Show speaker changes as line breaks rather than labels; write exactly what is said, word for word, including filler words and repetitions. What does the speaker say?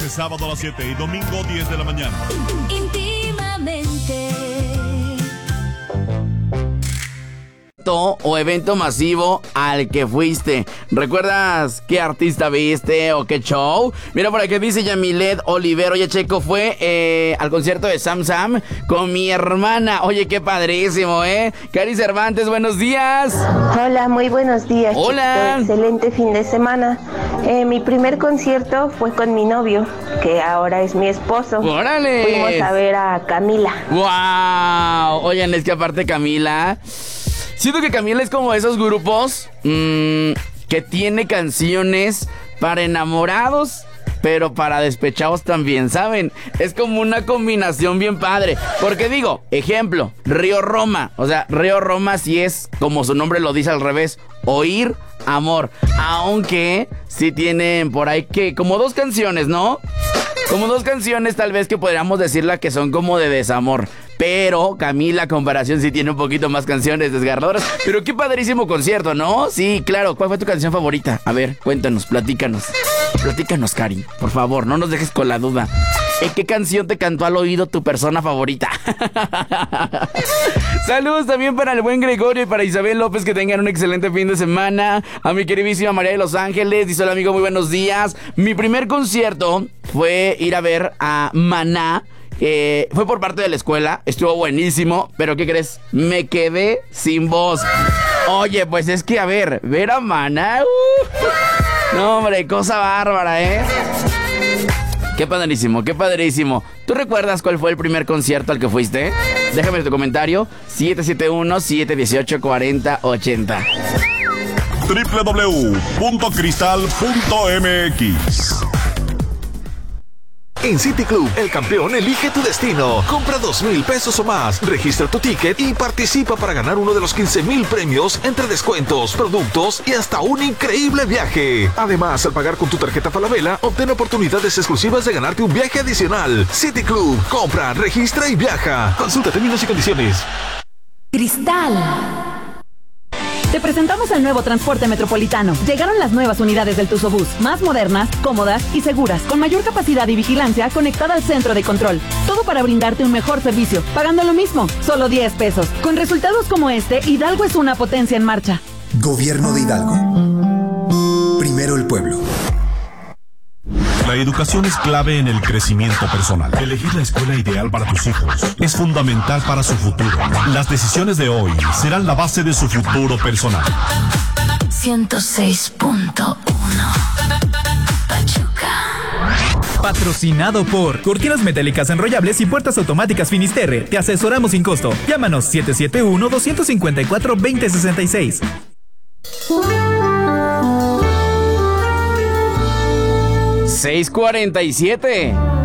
viernes, sábado a las siete y domingo diez de la mañana.
Íntimamente.
O evento masivo al que fuiste. ¿Recuerdas qué artista viste o qué show? Mira por aquí dice Yamilet Olivero. Oye, Checo, fue eh, al concierto de Sam Sam con mi hermana. Oye, qué padrísimo, ¿eh? Cari Cervantes, buenos días.
Hola, muy buenos días.
Hola.
Chiquito. Excelente fin de semana. Eh, mi primer concierto fue con mi novio, que ahora es mi esposo.
¡Órale!
Fuimos a ver a Camila.
¡Wow! Oigan, es que aparte Camila... Siento que Camila es como esos grupos mmm, que tiene canciones para enamorados, pero para despechados también, ¿saben? Es como una combinación bien padre. Porque digo, ejemplo, Río Roma. O sea, Río Roma sí es, como su nombre lo dice al revés, oír amor. Aunque sí tienen por ahí que, como dos canciones, ¿no? Como dos canciones tal vez que podríamos decirla que son como de desamor. Pero Camila, a comparación, sí tiene un poquito más canciones desgarradoras. Pero qué padrísimo concierto, ¿no? Sí, claro. ¿Cuál fue tu canción favorita? A ver, cuéntanos, platícanos. Platícanos, Cari, por favor, no nos dejes con la duda. ¿En qué canción te cantó al oído tu persona favorita? Saludos también para el buen Gregorio y para Isabel López, que tengan un excelente fin de semana. A mi queridísima María de Los Ángeles, dice: hola amigo, muy buenos días. Mi primer concierto fue ir a ver a Maná. Eh, fue por parte de la escuela, estuvo buenísimo, pero ¿qué crees? Me quedé sin voz. Oye, pues es que, a ver, ver a Maná, uh, no hombre, cosa bárbara, ¿eh? Qué padrísimo, qué padrísimo. ¿Tú recuerdas cuál fue el primer concierto al que fuiste? Déjame tu comentario, siete siete uno, siete uno ocho, cuatro cero ocho cero.
doble u doble u doble u punto cristal punto m x.
En City Club, el campeón elige tu destino. Compra dos mil pesos o más, registra tu ticket y participa para ganar uno de los quince mil premios entre descuentos, productos y hasta un increíble viaje. Además, al pagar con tu tarjeta Falabella, obtén oportunidades exclusivas de ganarte un viaje adicional. City Club, compra, registra y viaja. Consulta términos y condiciones.
Cristal. Te presentamos el nuevo transporte metropolitano. Llegaron las nuevas unidades del Tusobús, más modernas, cómodas y seguras, con mayor capacidad y vigilancia conectada al centro de control. Todo para brindarte un mejor servicio, pagando lo mismo, solo diez pesos. Con resultados como este, Hidalgo es una potencia en marcha.
Gobierno de Hidalgo. Primero el pueblo.
La educación es clave en el crecimiento personal. Elegir la escuela ideal para tus hijos es fundamental para su futuro. Las decisiones de hoy serán la base de su futuro personal.
ciento seis punto uno Pachuca.
Patrocinado por Cortinas Metálicas Enrollables y Puertas Automáticas Finisterre. Te asesoramos sin costo. Llámanos siete siete uno, dos cinco cuatro, dos cero seis seis.
seis cuarenta y siete.